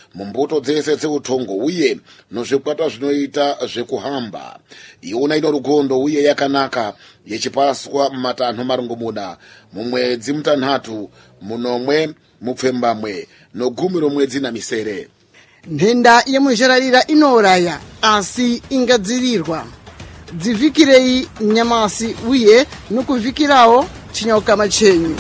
mumbuto dzese dzeutongo uye nozvikwata zvinoita zvekuhamba. Iona ino rugondo uye yakanaka yechipaswa mumatanho marongomuna mumwedzi mutanhatu munomwe mupfembamwe nogumi romwedzi namisere. Nhenda yemuzhararira inouraya asi ingadzivirirwa. Dzivikirei nyamasi uye nokuvhikirawo chinyauka chenyu.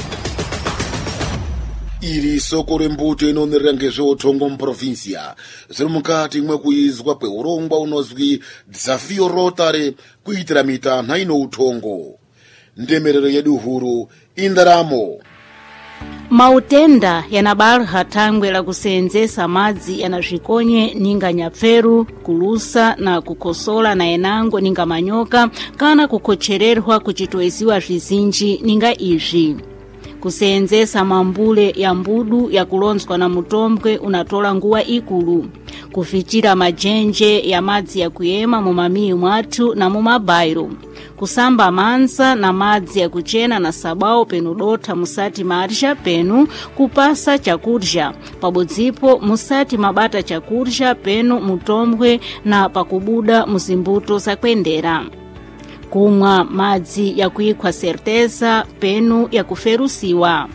Iri soko rembuto inonerera ngezveutongo muprovinsia zviri mukati mwekuizwa kweurongwa unozwi Desafio Rotary kuitira mitanha ino utongo. Ndemerero yedu huru indaramo. Mautenda yanabarha thangwe la kuseenzesa madzi yana zvikonye ninga nyapferu, kulusa na kukosola na enango ninga manyoka kana kukochererwa kuchitoeziwa zvizinji ninga izvi. Kuseenzesa mambule ya mbudu ya kulonzwa na mutombwe unatola nguwa ikulu. Kufichira majenje ya madzi ya kuyema mumamii mwathu na mumabairo. Kusamba mansa na madzi ya kuchena na sabao penu dota musati marisha penu kupasa chakurja. Pabodzipo musati mabata chakurja penu mutombwe na pakubuda muzimbuto za kwendera. Kumwa madzi ya kuikwa serteza penu ya kuferusiwa.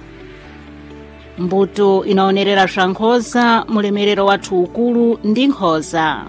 Mbuto inaonerera shankhoza mulemerero wathu ukulu ndi nkhoza.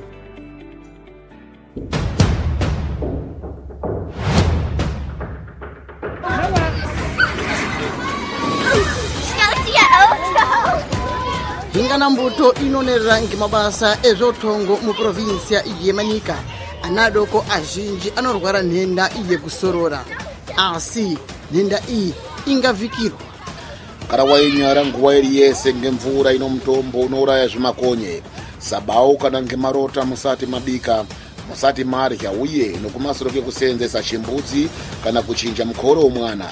Hingana mbuto inonerera ngimabasa ezvotongo mu provinsia yeManika. Anadoko azhinji anorwara nhenda yekusorora. Asi nhenda iyi ingavikirwa. Kana wainyara nguwa iri yese ngemvura ino mutombo unouraya zvimakonye, sabao kana ngemarota musati mabika, musati marya uye nokumasoro kekuseenzesa chimbudzi kana kuchinja mukoro womwana.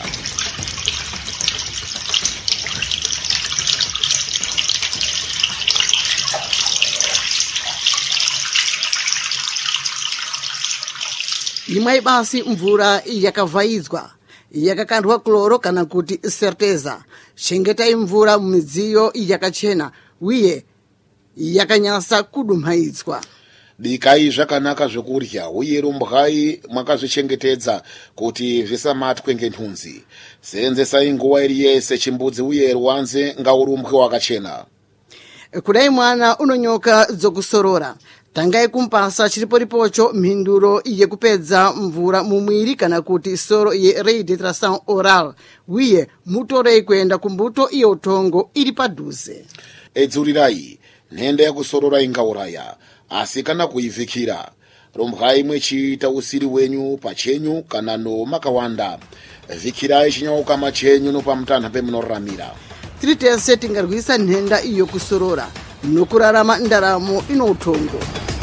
Imwe basi mvura yakavhaidzwa, yakakandwa kloro kana kuti serteza. Chengetai mvura mumidziyo yakachena uye yakanyasa kudumhaidzwa. Bikai zvakanaka zvekurya uye rumbwai mwakazvichengetedza kuti zvisamatwe ngenhunzi. Seenzesai nguwa iri yese chimbudzi uye rwanze ngaurumbwe wakachena. Kudai mwana unonyoka dzokusorora, tangai kumpasa chiriporipocho mhinduro yekupedza mvura mumwiri kana kuti soro ye rehydratation oral uye mutorei kuenda kumbuto iyo utongo iri padhuze. Edzurirai nhenda yakusorora ingauraya asi kana kuivhikira. Rumbwai mwechiita usiri wenyu pachenyu kana nomakawanda. Vhikirai chinyauka machenyu nopamutanha pemunoramira. Tiri tese tingarwisa nhenda iyo kusorora nokurarama ndaramo ino utongo.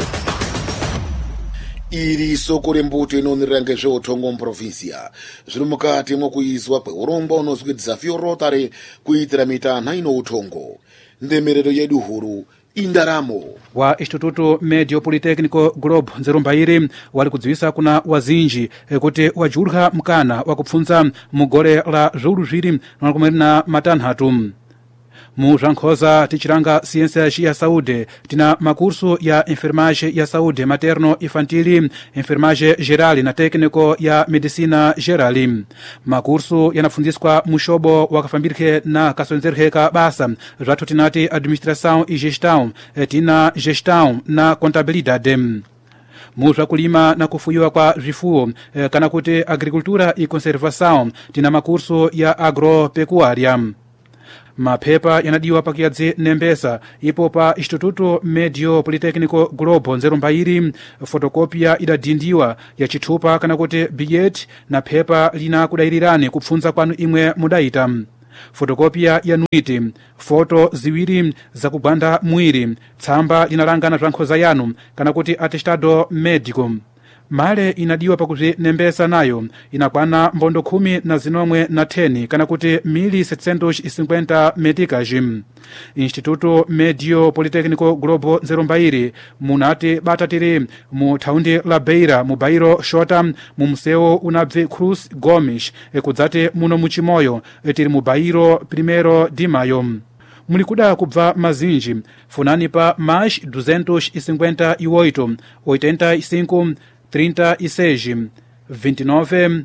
Iri soko rembuto inonerera ngezveutongo muprovinsia zviri mukati mwekuizwa kweurongwa unozwi Desafio Rotary kuitira mitanha ino utongo. Ndemerero yedu huru indaramo. Wa Instituto Medio Politecnico Globo Nzerumbairi wali kudziwisa kuna wazinji kuti wajulha mkana wakupfunza mugore la zviuru na matanhatu. Mu Jankhoza tichiranga ciência ya saúde tina makurso ya enfermagem ya saúde materno infantil, enfermagem geral na técnico ya medicina geral. Makurso yanapfunziswa mushobo wakafambirike na kasonzerheka basa zvathu tinati administração e gestão, tina gestão na contabilidade. Muzva kulima na kufuyiwa kwa zvifuwo kana kuti agricultura e conservação tina makurso ya agropecuária. Mapepa yanadiwa pakiyadzi nembesa ipo pa Instituto Medio Politecnico Globo Nzerumbairi. Fotokopia idadindiwa ya chithupa kana kuti billet na pepa lina kudairirani kupfunza kwanu imwe mudaita. Fotokopia ya nuiti, foto ziwiri za kugwanda mwiri, tsamba linalangana zvankhoza yanu kana kuti atestado médico. Male inadiwa pakuti nembesa nayo inakwana mbondo 10 kana kuti 1750 meticage. Instituto Medio Politecnico Globo Nzerumbairi munati batatiri mu thaundi la Beira mu bairo shota mu museo unabve Cruz Gomes kudzati muno muchimoyo tiri mu bairo 1 de maio. mulikuda kubva mazinji funani pa mais 258 85 36 29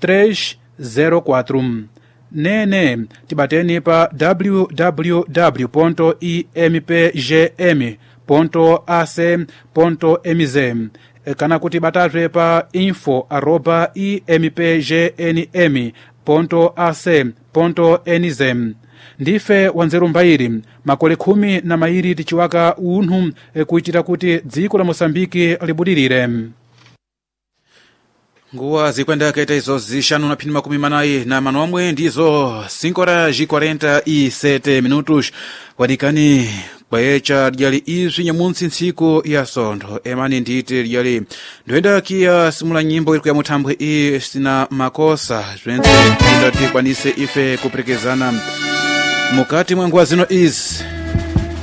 304 nene tibateni pa www.impgm.ac.mz kana kuti batazve pa info@impgnm.ac.nz. ndife wanzeru mbairi makole 10 tichiwaka unthu kuitira kuti dziko la Mosambiki libudirire. nguwa zikwenda kaita izo zixanu na phini makumi manayi na manomwe ndizo 5:47 minutos wadikani kwayecha lyali izwi nyamuntsi ntsiku ya sontho emani nditi lyali ndoyenda kiya simula nyimbo iliku ya muthambwe iyi sina makosa zwense ndati kwanise ife kuperekezana mukati mwa nguwa zino izi.